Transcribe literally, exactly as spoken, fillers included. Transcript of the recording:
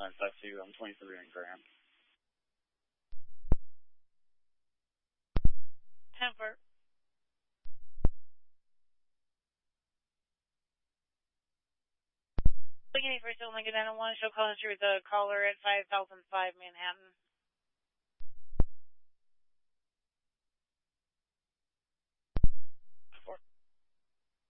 nine five two. I'm twenty-three in Graham. Temper. Beginning for still Lincoln nine oh one. Show call history with the caller at five thousand five Manhattan.